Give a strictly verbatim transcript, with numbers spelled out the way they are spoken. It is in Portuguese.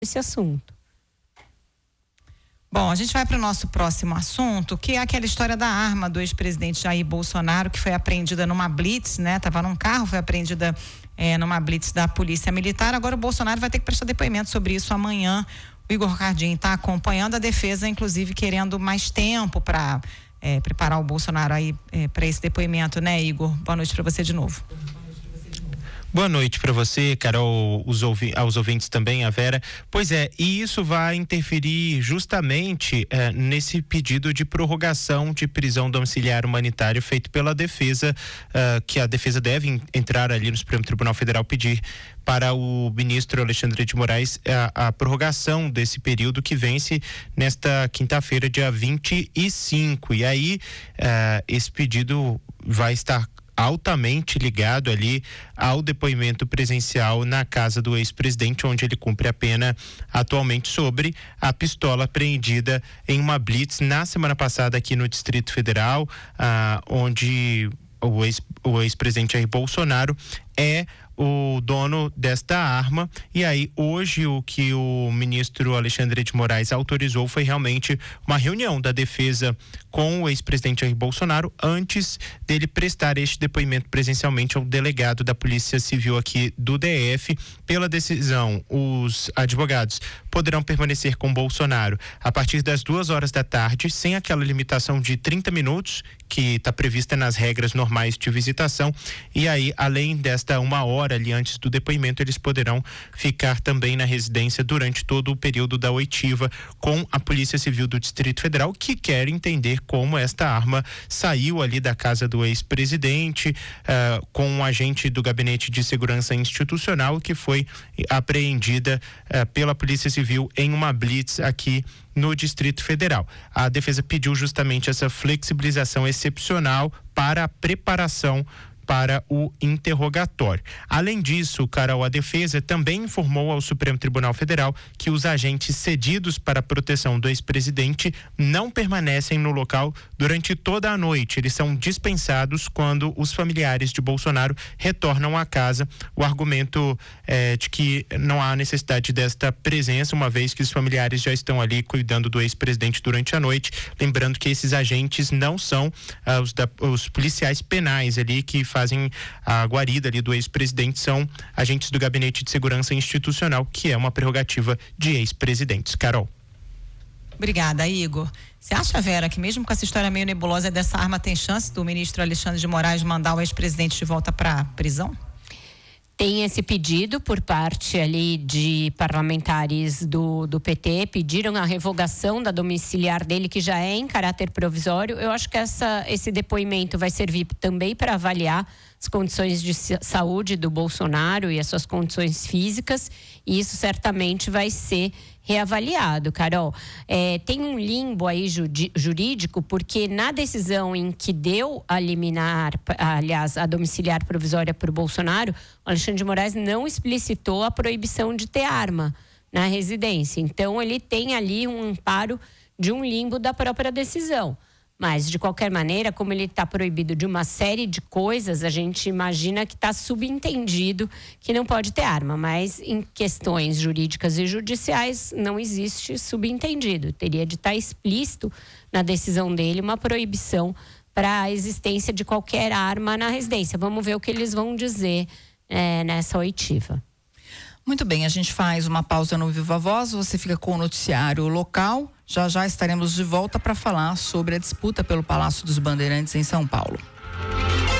esse assunto. Bom, a gente vai para o nosso próximo assunto, que é aquela história da arma do ex-presidente Jair Bolsonaro, que foi apreendida numa blitz, né? Tava num carro, foi apreendida é, numa blitz da Polícia Militar. Agora o Bolsonaro vai ter que prestar depoimento sobre isso amanhã. O Igor Cardin está acompanhando a defesa, inclusive querendo mais tempo para é, preparar o Bolsonaro aí é, para esse depoimento, né, Igor? Boa noite para você de novo. Boa noite para você, Carol, os ouvi- aos ouvintes também, a Vera. Pois é, e isso vai interferir justamente eh, nesse pedido de prorrogação de prisão domiciliar humanitário feito pela defesa, eh, que a defesa deve en- entrar ali no Supremo Tribunal Federal pedir para o ministro Alexandre de Moraes a, a prorrogação desse período que vence nesta quinta-feira, dia vinte e cinco. E aí, eh, esse pedido vai estar altamente ligado ali ao depoimento presencial na casa do ex-presidente, onde ele cumpre a pena atualmente sobre a pistola apreendida em uma blitz na semana passada aqui no Distrito Federal, ah, onde o, ex, o ex-presidente Jair Bolsonaro é o dono desta arma. E aí hoje o que o ministro Alexandre de Moraes autorizou foi realmente uma reunião da defesa com o ex-presidente Jair Bolsonaro antes dele prestar este depoimento presencialmente ao delegado da Polícia Civil aqui do D F. Pela decisão, os advogados poderão permanecer com Bolsonaro a partir das duas horas da tarde, sem aquela limitação de trinta minutos que está prevista nas regras normais de visitação. E aí, além desta uma hora ali antes do depoimento, eles poderão ficar também na residência durante todo o período da oitiva com a Polícia Civil do Distrito Federal, que quer entender como esta arma saiu ali da casa do ex-presidente, uh, com um agente do Gabinete de Segurança Institucional que foi apreendida uh, pela Polícia Civil em uma blitz aqui no Distrito Federal. A defesa pediu justamente essa flexibilização excepcional para a preparação para o interrogatório. Além disso, Carol, a defesa também informou ao Supremo Tribunal Federal que os agentes cedidos para a proteção do ex-presidente não permanecem no local durante toda a noite. Eles são dispensados quando os familiares de Bolsonaro retornam à casa. O argumento é de que não há necessidade desta presença, uma vez que os familiares já estão ali cuidando do ex-presidente durante a noite. Lembrando que esses agentes não são ah, os, da, os policiais penais ali que fazem a guarida ali do ex-presidente, são agentes do Gabinete de Segurança Institucional, que é uma prerrogativa de ex-presidentes. Carol. Obrigada, Igor. Você acha, Vera, que mesmo com essa história meio nebulosa dessa arma, tem chance do ministro Alexandre de Moraes mandar o ex-presidente de volta para a prisão? Tem esse pedido por parte ali de parlamentares do, do P T, pediram a revogação da domiciliar dele, que já é em caráter provisório. Eu acho que essa, esse depoimento vai servir também para avaliar as condições de saúde do Bolsonaro e as suas condições físicas, e isso certamente vai ser reavaliado, Carol. É, tem um limbo aí jurídico, porque na decisão em que deu a liminar, aliás, a domiciliar provisória para o Bolsonaro, o Alexandre de Moraes não explicitou a proibição de ter arma na residência. Então, ele tem ali um amparo de um limbo da própria decisão. Mas, de qualquer maneira, como ele está proibido de uma série de coisas, a gente imagina que está subentendido que não pode ter arma. Mas, em questões jurídicas e judiciais, não existe subentendido. Teria de estar explícito na decisão dele uma proibição para a existência de qualquer arma na residência. Vamos ver o que eles vão dizer é, nessa oitiva. Muito bem, a gente faz uma pausa no Viva Voz, você fica com o noticiário local. Já já estaremos de volta para falar sobre a disputa pelo Palácio dos Bandeirantes em São Paulo.